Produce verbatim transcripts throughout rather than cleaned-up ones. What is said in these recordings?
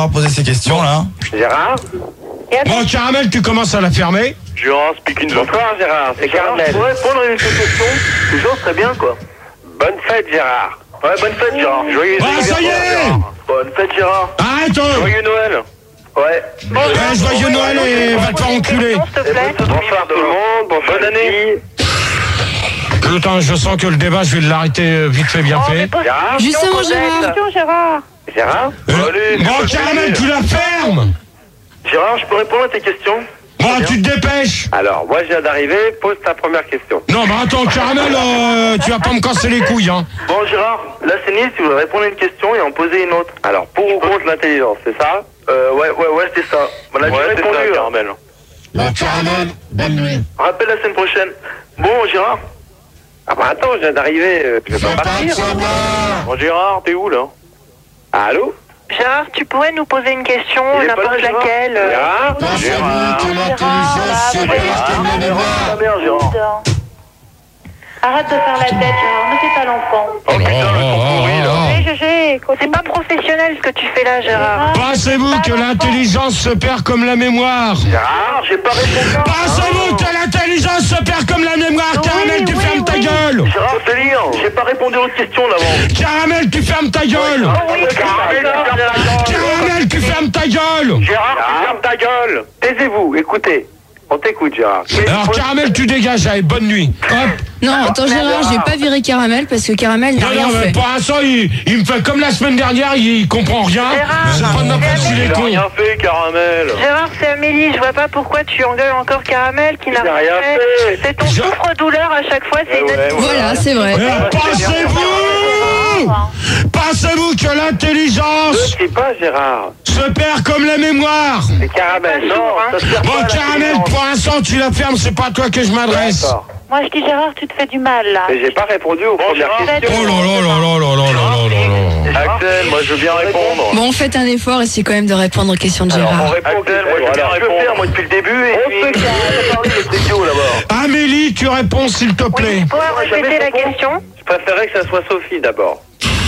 On va poser ces questions là. Gérard. Bon, Caramel, tu commences à la fermer. Gérard, speak in Bonsoir Gérard, c'est Caramel. Je pourrais répondre à une question. Toujours très bien quoi. Bonne fête Gérard. Ouais, bonne fête Gérard. Joyeux Ah, ça y est. Bonne fête Gérard. Arrête oh. Joyeux Noël. Ouais. Ouais, joyeux Noël et va te faire enculer. Bonsoir tout le monde, bonne année. Attends, je sens que le débat, je vais l'arrêter vite fait, bien fait. Gérard. Justement, Gérard. Gérard. Gérard. Euh, bon, Caramel, tu la fermes. Gérard, je peux répondre à tes questions? Bon, tu te dépêches. Alors, moi je viens d'arriver, pose ta première question. Non, mais attends, Caramel, euh, tu vas pas me casser les couilles, hein. Bon Gérard, là c'est Nice, tu voudrais répondre à une question et en poser une autre. Alors, pour ou contre l'intelligence, c'est ça? Euh, ouais, ouais, ouais, c'est ça. Voilà, Ouais, j'ai c'est répondu. ça, hein. Caramel. Bon, Caramel, bonne nuit. Rappelle la semaine prochaine. Bon Gérard. Ah bah attends, je viens d'arriver, euh, je vais pas partir. Bon Gérard, t'es où là? Allô? Gérard, tu pourrais nous poser une question, Il est pas n'importe là, Gérard. laquelle. euh, Gérard? Gérard. Ta mère Gérard. Arrête de faire la tête, Gérard, ne fais pas l'enfant. Oh putain, le son pourri là. Hé, Gégé, C'est pas professionnel ce que tu fais là, Gérard. Pensez-vous que l'intelligence se perd comme la mémoire? Gérard, J'ai pas répondu. Pensez-vous que l'intelligence se perd comme la mémoire? Caramel, tu oui, fermes ta oui. gueule. Gérard, c'est liant. J'ai pas répondu aux questions d'avant. Caramel, tu fermes ta gueule. Caramel, tu fermes ta gueule. Gérard, tu fermes ta gueule. Taisez-vous, écoutez. On t'écoute Gérard. Alors, Caramel, tu dégages, allez, bonne nuit. Hop. Non, attends, Gérard, j'ai pas viré Caramel parce que Caramel n'a Non, rien non, mais fait. pour l'instant, il, il me fait comme la semaine dernière, il, il comprend rien. C'est pas de ma faute s'il est Il a con. rien fait, Caramel. Gérard, c'est Amélie, je vois pas pourquoi tu engueules encore Caramel qui n'a Il a rien rien fait. fait. C'est ton Je- souffre-douleur à chaque fois, c'est Ouais, une ouais, Voilà, c'est vrai. Euh, Pensez-vous Pensez-vous que l'intelligence Je sais pas Gérard. se perd comme la mémoire? C'est Caramel. Pas sûr, hein. Ça sert Bon, pas à la Caramel, télévision. pour l'instant, tu la fermes, c'est pas à toi que je m'adresse. D'accord. Moi, je dis, Gérard, tu te fais du mal, là. Mais j'ai pas répondu aux premières Gérard. questions. Oh là là là là là là là là là. Axel, moi je veux bien répondre. Bon, faites un effort, essayez quand même de répondre aux questions de Alors, on Gérard. répond Axel, moi je veux Voilà, bien je veux répondre. faire moi depuis le début et On puis fait qui a parlé de studio là-bas. Amélie, tu réponds s'il te plaît. Tu pourrais Moi, jamais répéter la répondu. question? Je préférais que ça soit Sophie d'abord.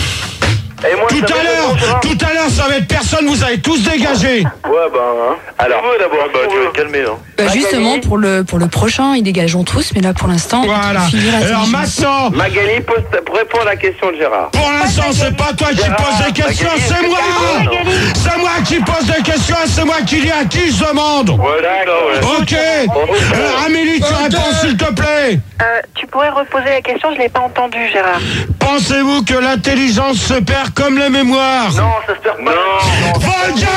Et moi, Tout ça à va, l'heure, Gérard. tout à l'heure, ça va être personne, vous allez tous dégager. Ouais, ben, hein. Alors, On veut d'abord, bah, on tu veut. vas te calmer hein. Bah, justement, pour le, pour le prochain, ils dégageront tous, mais là, pour l'instant, Voilà. on finit la Alors intelligence. maintenant, Magali, pose ta- pour répondre à la question de Gérard. pour l'instant, c'est pas toi qui Gérard, pose des questions, Magali, c'est moi. Magali. C'est moi qui pose des questions et c'est moi qui dis à qui je demande. Ouais, d'accord, ouais. Ok. Alors Amélie, tu réponds s'il te plaît. Euh, tu pourrais reposer la question, je l'ai pas entendu, Gérard. Pensez-vous que l'intelligence se perd comme la mémoire? Non, ça se perd pas. Non. Vos gueules!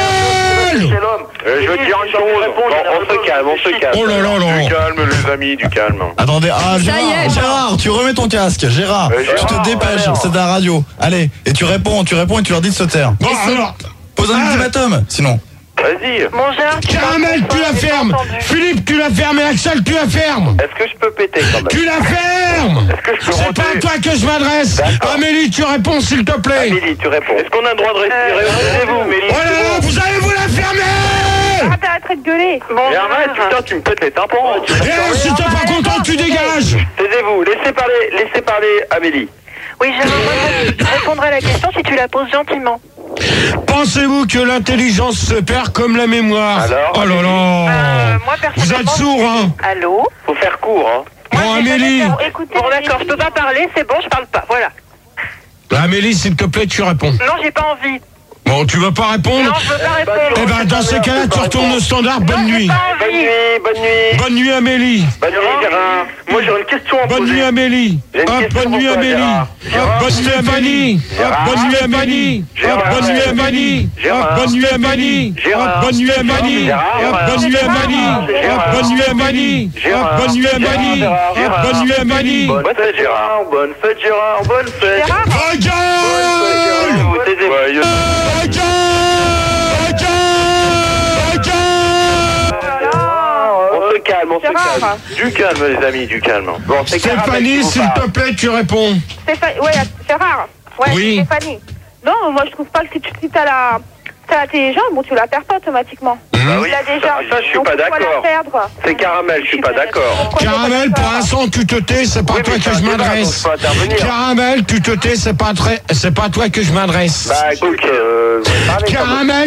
C'est l'homme. Euh, je veux te dire une chose. Bon, on se calme, on se calme. Oh là là là. Du calme, les amis, du calme. Attendez, ah Ça y Gérard, est. Gérard, tu remets ton casque. Gérard, Euh, tu Gérard, te dépêches, alors. c'est de la radio. Allez, et tu réponds, tu réponds et tu leur dis de se taire. Bon alors, Pose un Ah. ultimatum, sinon. Vas-y. Bon, Gérard, tu Caramel, tu la fermes. Philippe, tu la fermes et Axel, tu la fermes. Est-ce que je peux péter quand même? Tu la fermes. Est-ce que je peux C'est pas à rentrer? toi que je m'adresse. D'accord. Amélie, tu réponds s'il te plaît. Amélie, tu réponds. Est-ce qu'on a le droit de respirer? Taisez-vous, Amélie. Oh là là, vous allez vous la fermer. Arrête, arrête de gueuler. Bon, Mais arrête, Gérard, putain, tu me pètes les tympans. Eh, si t'es pas content, tu dégages. Taisez-vous, laissez parler, laissez parler Amélie. oui, Gérard, moi, je répondrai à la question si tu la poses gentiment. Pensez-vous que l'intelligence se perd comme la mémoire? Alors, Oh là Euh, là. moi, Vous êtes personnellement... sourd, hein? Allô? Faut faire court, hein. Bon, Amélie. Écoutez, Bon, d'accord, je peux pas parler, c'est bon, je parle pas, voilà. Amélie, s'il te plaît, tu réponds. Non, j'ai pas envie. Bon, tu veux pas répondre? Non, je veux pas répondre. Eh ben, dans ces cas-là, tu retournes au standard. Bonne Non, j'ai nuit. pas Bonne envie. nuit, bonne nuit. Bonne nuit, Amélie. Bonne nuit, Gérard. Moi, j'aurais une question à Bonne poser. nuit, Amélie. J'ai une Hop, question bonne nuit, pour toi, Amélie. Gérard. Hop, bonne nuit, Amélie. Hop, Gérard. bonne nuit, Amélie. Hop, Gérard. bonne nuit, Amélie. Hop, Gérard. bonne nuit, Amélie. Hop, Gérard. bonne nuit, Amélie. Gérard. Hop, bonne nuit, Amélie. Hop, bonne nuit, Amélie. Hop, bonne nuit, Amélie. Hop, bonne nuit, Amélie. Bonne fête, Gérard. Bonne fête, Gérard. Bonne fête. Gérard, Vos gueules! Vous taisez-vous. Vos gueules! Vos gueules! On se calme, on se Gérard. calme. Du calme, les amis, du calme. Bon, c'est Caramel qui Stéphanie, vous s'il parle. te plaît, tu réponds. Stéphanie, ouais, Gérard. Ouais, Oui. Stéphanie. Non, moi, je trouve pas que si tu si t'as la... T'as l'intelligence, bon, tu la perds pas automatiquement. Bah Tu oui, l'as déjà. ça, ça, je suis Donc, pas pourquoi la d'accord. perdre? C'est Caramel, je suis pas d'accord. Caramel, pour l'instant, tu te tais, c'est pas à Oui, toi mais que c'est je un débat, donc m'adresse. faut intervenir. Caramel, tu te tais, c'est pas très, c'est pas à toi que je m'adresse. Bah écoute, euh, vous parlez quand même. Caramel,